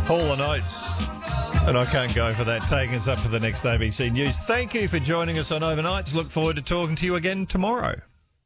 Hall & Oates. And I can't go for that. Taking us up to the next ABC News. Thank you for joining us on Overnights. Look forward to talking to you again tomorrow.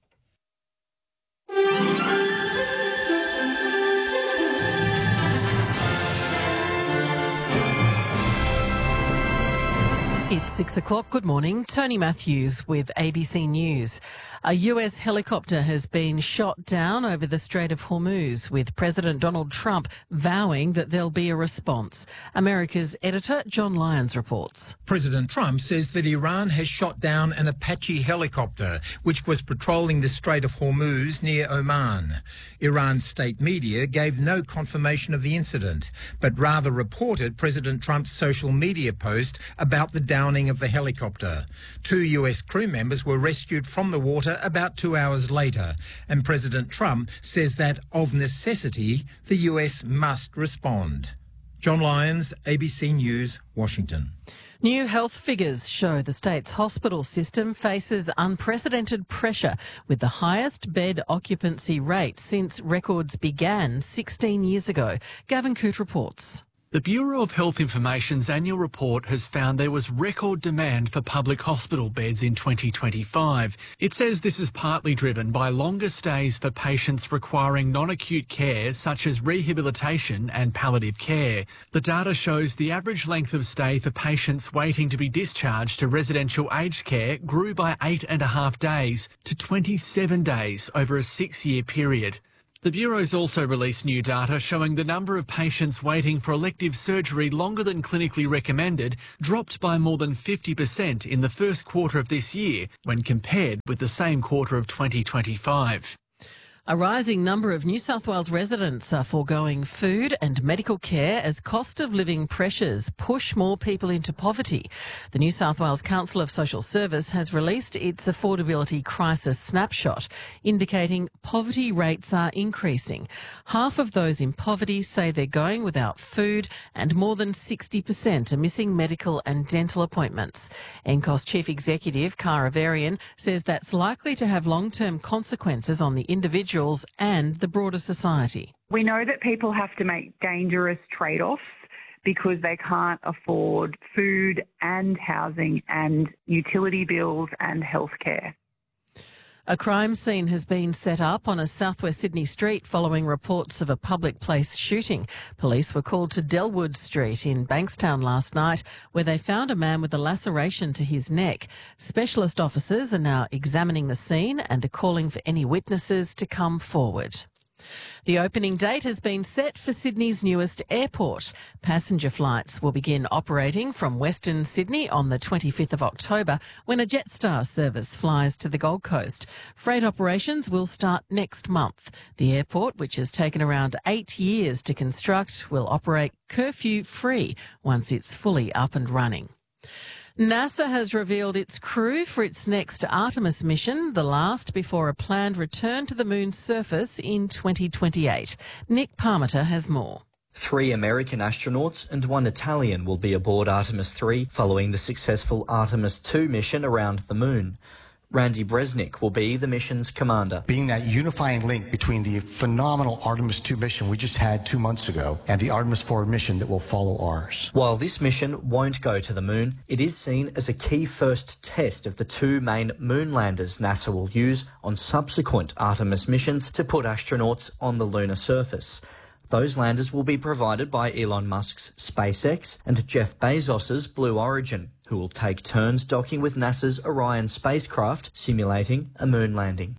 It's 6 o'clock. Good morning. Tony Matthews with ABC News. A US helicopter has been shot down over the Strait of Hormuz, with President Donald Trump vowing that there'll be a response. America's editor, John Lyons, reports. President Trump says that Iran has shot down an Apache helicopter, which was patrolling the Strait of Hormuz near Oman. Iran's state media gave no confirmation of the incident, but rather reported President Trump's social media post about the downing of the helicopter. 2 US crew members were rescued from the water about 2 hours later, and President Trump says that, of necessity, the US must respond. John Lyons, ABC News, Washington. New health figures show the state's hospital system faces unprecedented pressure, with the highest bed occupancy rate since records began 16 years ago. Gavin Coote reports. The Bureau of Health Information's annual report has found there was record demand for public hospital beds in 2025. It says this is partly driven by longer stays for patients requiring non-acute care such as rehabilitation and palliative care. The data shows the average length of stay for patients waiting to be discharged to residential aged care grew by 8.5 days to 27 days over a 6-year period. The Bureau's also released new data showing the number of patients waiting for elective surgery longer than clinically recommended dropped by more than 50% in the first quarter of this year when compared with the same quarter of 2025. A rising number of New South Wales residents are foregoing food and medical care as cost of living pressures push more people into poverty. The New South Wales Council of Social Service has released its affordability crisis snapshot, indicating poverty rates are increasing. Half of those in poverty say they're going without food, and more than 60% are missing medical and dental appointments. NCOS Chief Executive Cara Varian says that's likely to have long-term consequences on the individual and the broader society. We know that people have to make dangerous trade-offs because they can't afford food and housing and utility bills and healthcare. A crime scene has been set up on a southwest Sydney street following reports of a public place shooting. Police were called to Delwood Street in Bankstown last night, where they found a man with a laceration to his neck. Specialist officers are now examining the scene and are calling for any witnesses to come forward. The opening date has been set for Sydney's newest airport. Passenger flights will begin operating from Western Sydney on the 25th of October when a Jetstar service flies to the Gold Coast. Freight operations will start next month. The airport, which has taken around 8 years to construct, will operate curfew-free once it's fully up and running. NASA has revealed its crew for its next Artemis mission, the last before a planned return to the moon's surface in 2028. Nick Parmiter has more. 3 American astronauts and 1 Italian will be aboard Artemis 3 following the successful Artemis 2 mission around the moon. Randy Bresnik will be the mission's commander. Being that unifying link between the phenomenal Artemis 2 mission we just had 2 months ago and the Artemis 4 mission that will follow ours. While this mission won't go to the moon, it is seen as a key first test of the 2 main moon landers NASA will use on subsequent Artemis missions to put astronauts on the lunar surface. Those landers will be provided by Elon Musk's SpaceX and Jeff Bezos's Blue Origin, who will take turns docking with NASA's Orion spacecraft, simulating a moon landing.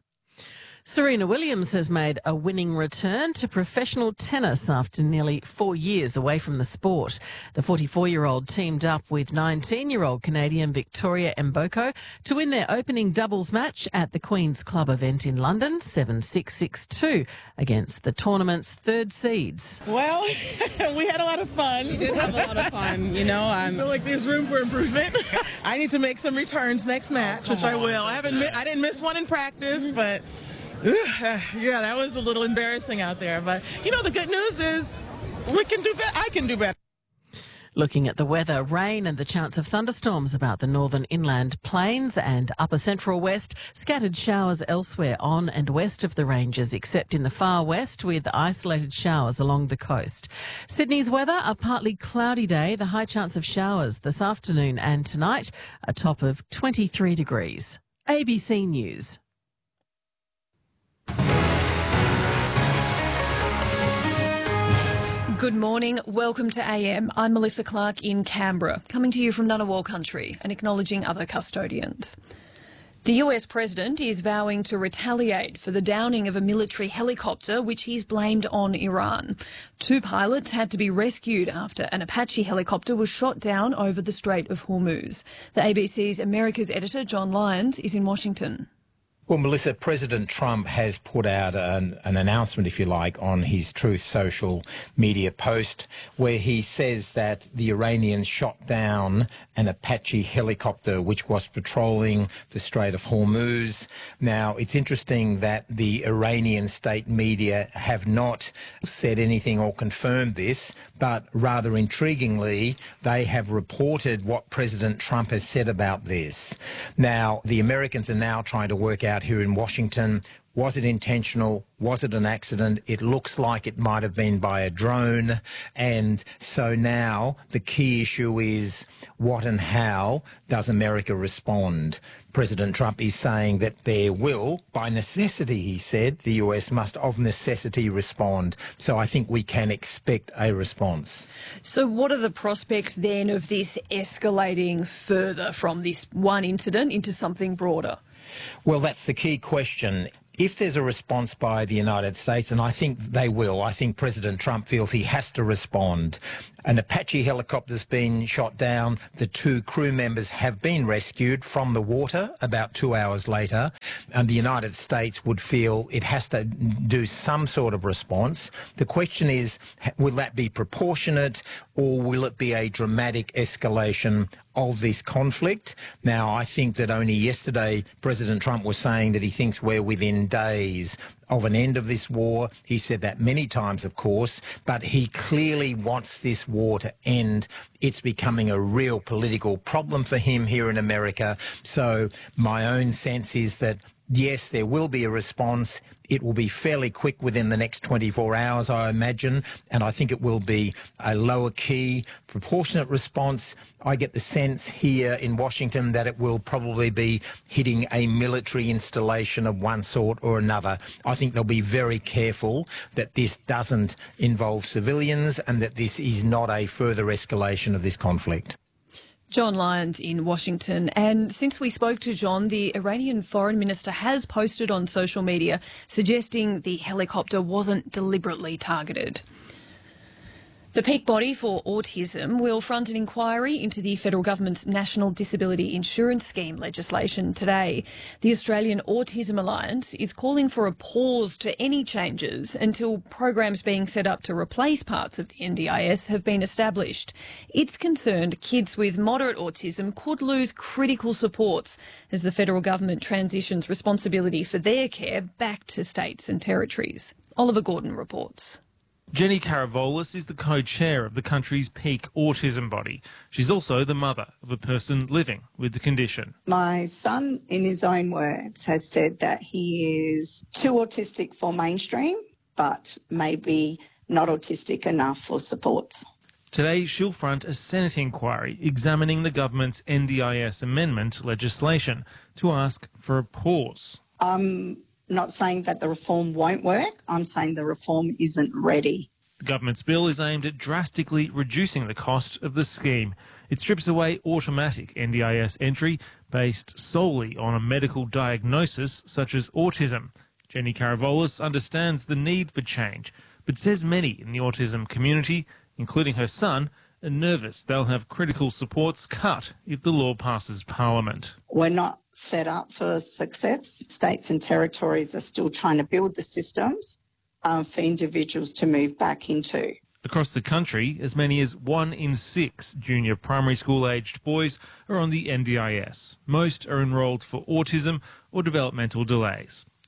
Serena Williams has made a winning return to professional tennis after nearly 4 years away from the sport. The 44-year-old teamed up with 19-year-old Canadian Victoria Mboko to win their opening doubles match at the Queen's Club event in London, 7-6-6-2, against the tournament's third seeds. Well, we had a lot of fun. We did have a lot of fun, you know. I feel like there's room for improvement. I need to make some returns next match, which I will. I didn't miss one in practice, but... yeah, that was a little embarrassing out there. But, you know, the good news is we can do better. I can do better. Looking at the weather, rain and the chance of thunderstorms about the northern inland plains and upper central west. Scattered showers elsewhere on and west of the ranges, except in the far west, with isolated showers along the coast. Sydney's weather, a partly cloudy day, the high chance of showers this afternoon and tonight, a top of 23 degrees. ABC News. Good morning. Welcome to AM. I'm Melissa Clark in Canberra, coming to you from Ngunnawal country and acknowledging other custodians. The US president is vowing to retaliate for the downing of a military helicopter, which he's blamed on Iran. 2 pilots had to be rescued after an Apache helicopter was shot down over the Strait of Hormuz. The ABC's America's editor, John Lyons, is in Washington. Well, Melissa, President Trump has put out an announcement, if you like, on his Truth social media post where he says that the Iranians shot down an Apache helicopter which was patrolling the Strait of Hormuz. Now, it's interesting that the Iranian state media have not said anything or confirmed this, but rather intriguingly, they have reported what President Trump has said about this. Now, the Americans are now trying to work out here in Washington, was it intentional? Was it an accident? It looks like it might have been by a drone. And so now the key issue is what and how does America respond? President Trump is saying that there will, by necessity, he said, the US must of necessity respond. So I think we can expect a response. So what are the prospects then of this escalating further from this one incident into something broader? Well, that's the key question. If there's a response by the United States, and I think they will, I think President Trump feels he has to respond. An Apache helicopter's been shot down. The 2 crew members have been rescued from the water about 2 hours later. And the United States would feel it has to do some sort of response. The question is, will that be proportionate or will it be a dramatic escalation of this conflict? Now, I think that only yesterday President Trump was saying that he thinks we're within days of an end of this war. He said that many times, of course, but he clearly wants this war to end. It's becoming a real political problem for him here in America. So my own sense is that, yes, there will be a response. It will be fairly quick within the next 24 hours, I imagine, and I think it will be a lower key, proportionate response. I get the sense here in Washington that it will probably be hitting a military installation of one sort or another. I think they'll be very careful that this doesn't involve civilians and that this is not a further escalation of this conflict. John Lyons in Washington. And since we spoke to John, the Iranian foreign minister has posted on social media suggesting the helicopter wasn't deliberately targeted. The peak body for autism will front an inquiry into the federal government's National Disability Insurance Scheme legislation today. The Australian Autism Alliance is calling for a pause to any changes until programs being set up to replace parts of the NDIS have been established. It's concerned kids with moderate autism could lose critical supports as the federal government transitions responsibility for their care back to states and territories. Oliver Gordon reports. Jenny Karavolis is the co-chair of the country's peak autism body. She's also the mother of a person living with the condition. My son, in his own words, has said that he is too autistic for mainstream, but maybe not autistic enough for supports. Today, she'll front a Senate inquiry examining the government's NDIS amendment legislation to ask for a pause. Not saying that the reform won't work. I'm saying the reform isn't ready. The government's bill is aimed at drastically reducing the cost of the scheme. It strips away automatic NDIS entry based solely on a medical diagnosis such as autism. Jenny Karavolis understands the need for change, but says many in the autism community, including her son, are nervous they'll have critical supports cut if the law passes Parliament. We're not set up for success. States and territories are still trying to build the systems for individuals to move back into. Across the country, as many as 1 in 6 junior primary school-aged boys are on the NDIS. Most are enrolled for autism or developmental delays.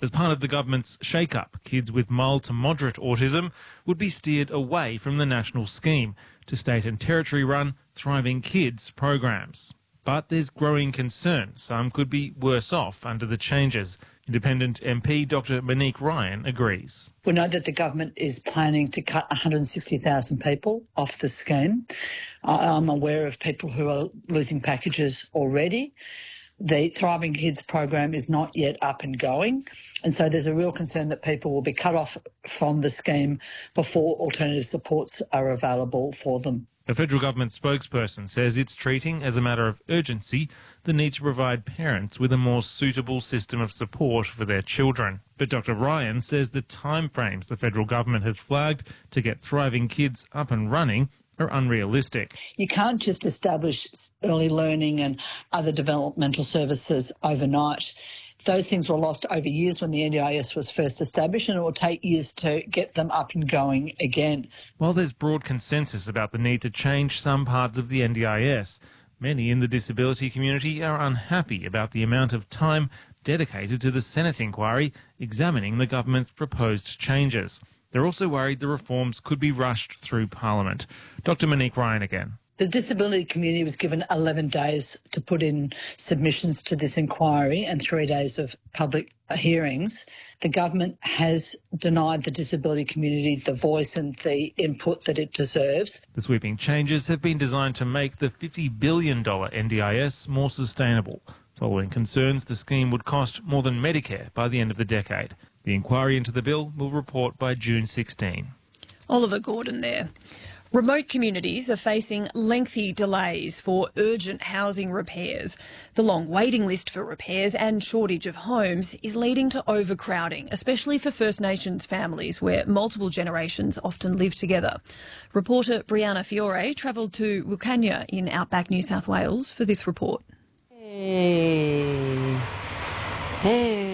As part of the government's shake-up, kids with mild to moderate autism would be steered away from the national scheme to state and territory-run Thriving Kids programs. But there's growing concern some could be worse off under the changes. Independent MP Dr Monique Ryan agrees. We know that the government is planning to cut 160,000 people off the scheme. I'm aware of people who are losing packages already. The Thriving Kids program is not yet up and going, and so there's a real concern that people will be cut off from the scheme before alternative supports are available for them. A federal government spokesperson says it's treating as a matter of urgency the need to provide parents with a more suitable system of support for their children. But Dr Ryan says the timeframes the federal government has flagged to get Thriving Kids up and running are unrealistic. You can't just establish early learning and other developmental services overnight. Those things were lost over years when the NDIS was first established, and it will take years to get them up and going again. While there's broad consensus about the need to change some parts of the NDIS, many in the disability community are unhappy about the amount of time dedicated to the Senate inquiry examining the government's proposed changes. They're also worried the reforms could be rushed through Parliament. Dr Monique Ryan again. The disability community was given 11 days to put in submissions to this inquiry and 3 days of public hearings. The government has denied the disability community the voice and the input that it deserves. The sweeping changes have been designed to make the $50 billion NDIS more sustainable, following concerns the scheme would cost more than Medicare by the end of the decade. The inquiry into the bill will report by June 16. Oliver Gordon there. Remote communities are facing lengthy delays for urgent housing repairs. The long waiting list for repairs and shortage of homes is leading to overcrowding, especially for First Nations families where multiple generations often live together. Reporter Brianna Fiore travelled to Wilcannia in outback New South Wales for this report. Hey.